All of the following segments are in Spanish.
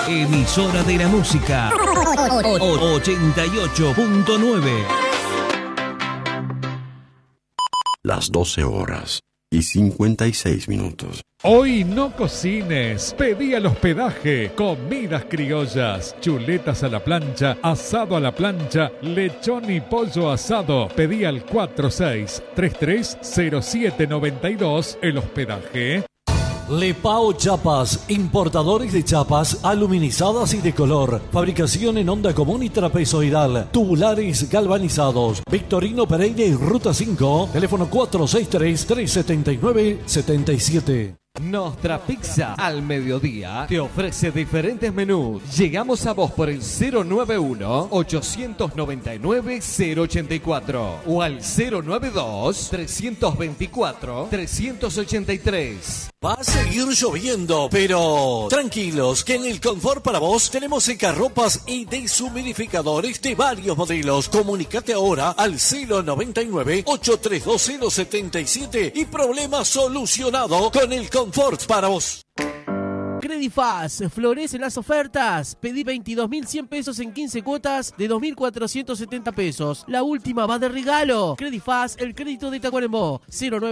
emisora de la música 88.9. Las 12:56. Hoy no cocines, pedí al hospedaje, comidas criollas, chuletas a la plancha, asado a la plancha, lechón y pollo asado. Pedí al 46330792, el hospedaje. Lepao Chapas, importadores de chapas aluminizadas y de color, fabricación en onda común y trapezoidal, tubulares galvanizados. Victorino Pereira y Ruta 5, teléfono 463-379-77. Nostra Pizza al mediodía te ofrece diferentes menús. Llegamos a vos por el 091-899-084 o al 092-324-383. Va a seguir lloviendo, pero tranquilos, que en el Confort para vos tenemos secarropas y deshumidificadores de varios modelos. Comunicate ahora al 099-832-077 y problema solucionado con el Confort para vos. Credifaz, florecen las ofertas. Pedí 22.100 pesos en 15 cuotas de 2.470 pesos. La última va de regalo. Credifaz, el crédito de Tacuarembó.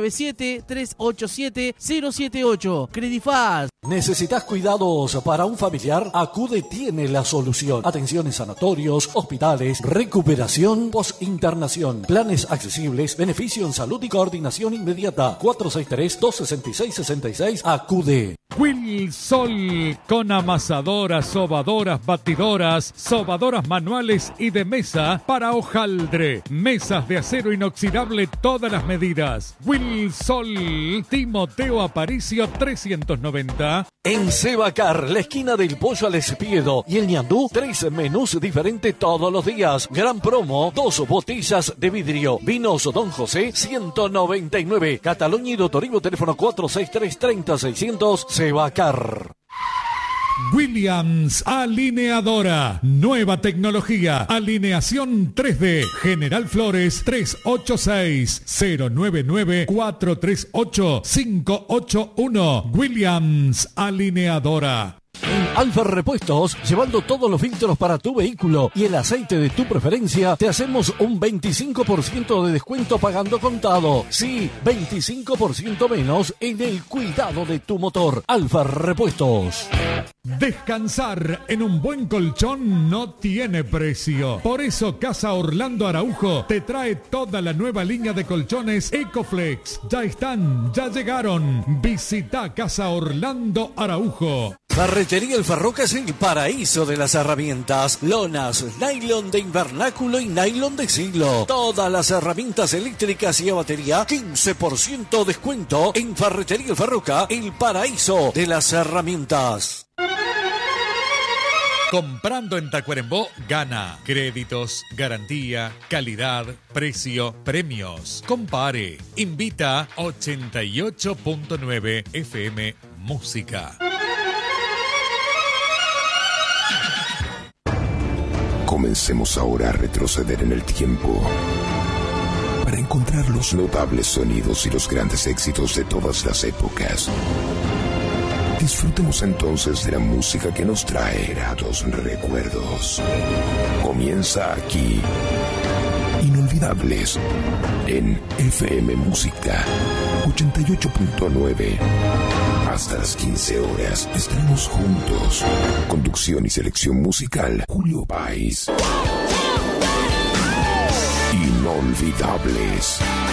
097-387-078. Credifaz. ¿Necesitas cuidados para un familiar? Acude tiene la solución. Atención en sanatorios, hospitales, recuperación post-internación. Planes accesibles, beneficio en salud y coordinación inmediata. 463-266-66. Acude. Wilsol, con amasadoras, sobadoras, batidoras, sobadoras manuales y de mesa para hojaldre. Mesas de acero inoxidable todas las medidas. Wilsol, Timoteo Aparicio 390. En Sebacar, la esquina del Pollo al Espiedo y el ñandú, 3 menús diferentes todos los días. Gran promo, 2 botellas de vidrio. Vinos Don José, 199. Cataluña y Doctorivo, teléfono 463-30-600, Sebacar. Williams Alineadora, nueva tecnología, alineación 3D, General Flores 386-099-438-581, Williams Alineadora. En Alfa Repuestos, llevando todos los filtros para tu vehículo y el aceite de tu preferencia, te hacemos un 25% de descuento pagando contado. Sí, 25% menos en el cuidado de tu motor. Alfa Repuestos. Descansar en un buen colchón no tiene precio. Por eso Casa Orlando Araujo te trae toda la nueva línea de colchones Ecoflex. Ya están, ya llegaron. Visita Casa Orlando Araujo. Ferretería El Farroca es el paraíso de las herramientas. Lonas, nylon de invernáculo y nylon de siglo. Todas las herramientas eléctricas y a batería, 15% descuento en Ferretería El Farroca, el paraíso de las herramientas. Comprando en Tacuarembó, gana. Créditos, garantía, calidad, precio, premios. Compare. Invita 88.9 FM Música. Comencemos ahora a retroceder en el tiempo para encontrar los notables sonidos y los grandes éxitos de todas las épocas. Disfrutemos entonces de la música que nos trae gratos recuerdos. Comienza aquí, Inolvidables, en FM Música 88.9. Hasta las 15 horas estaremos juntos. Conducción y selección musical, Julio Páez. Inolvidables.